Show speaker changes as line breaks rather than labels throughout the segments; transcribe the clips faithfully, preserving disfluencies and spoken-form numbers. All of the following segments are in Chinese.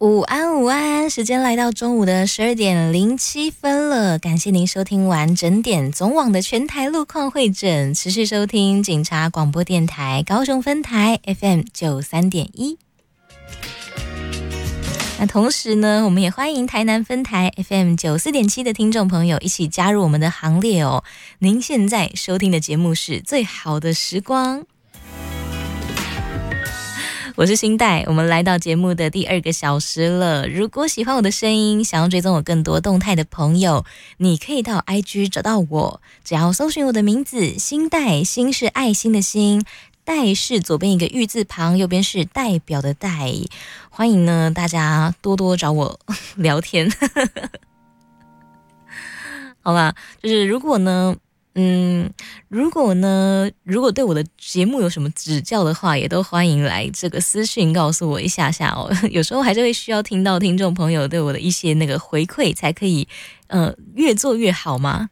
午安午安，时间来到中午的十二点零七分了，感谢您收听完整点总网的全台路况会诊，持续收听警察广播电台高雄分台 F M 九十三点一。那同时呢，我们也欢迎台南分台 F M 九十四点七的听众朋友一起加入我们的行列哦。您现在收听的节目是最好的时光，我是新代，我们来到节目的第二个小时了。如果喜欢我的声音，想要追踪我更多动态的朋友，你可以到 I G 找到我，只要搜寻我的名字新代，新是爱心的心，代是左边一个玉字旁，右边是代表的代。欢迎呢大家多多找我聊天好吧，就是如果呢嗯，如果呢，如果对我的节目有什么指教的话，也都欢迎来这个私讯告诉我一下下哦。有时候还是会需要听到听众朋友对我的一些那个回馈，才可以呃越做越好嘛。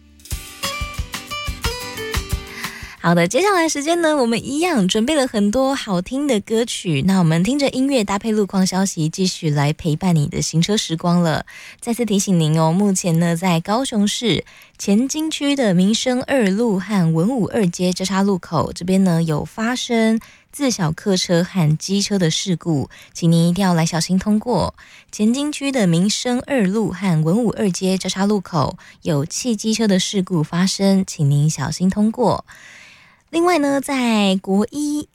好的，接下来时间呢，我们一样准备了很多好听的歌曲，那我们听着音乐搭配路况消息，继续来陪伴你的行车时光了。再次提醒您哦，目前呢在高雄市前金区的民生二路和文武二街交叉路口这边呢有发生自小客车和机车的事故，请您一定要来小心通过。前金区的民生二路和文武二街交叉路口有汽机车的事故发生，请您小心通过。另外呢，在国一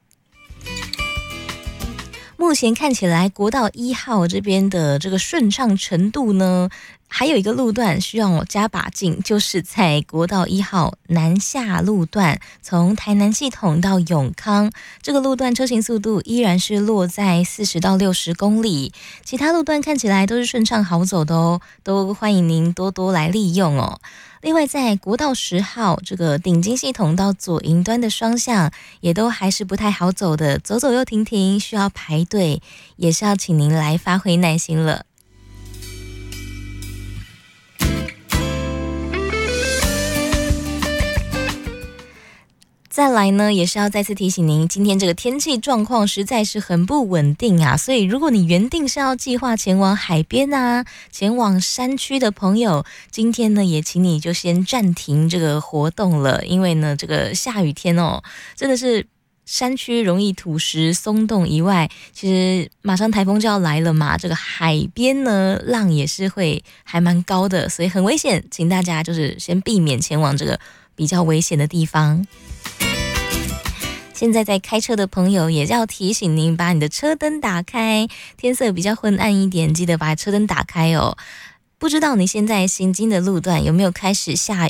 目前看起来国道一号这边的这个顺畅程度呢，还有一个路段需要我加把劲，就是在国道一号南下路段，从台南系统到永康这个路段车行速度依然是落在四十到六十公里，其他路段看起来都是顺畅好走的哦，都欢迎您多多来利用哦。另外在国道十号这个顶金系统到左营端的双向也都还是不太好走的，走走又停停，需要排队，也是要请您来发挥耐心了。再来呢，也是要再次提醒您，今天这个天气状况实在是很不稳定啊，所以如果你原定是要计划前往海边啊，前往山区的朋友，今天呢也请你就先暂停这个活动了，因为呢这个下雨天哦，真的是山区容易土石松动以外，其实马上台风就要来了嘛，这个海边呢浪也是会还蛮高的，所以很危险，请大家就是先避免前往这个比较危险的地方。现在在开车的朋友也要提醒您，把你的车灯打开，天色比较昏暗一点，记得把车灯打开哦。不知道你现在行经的路段有没有开始下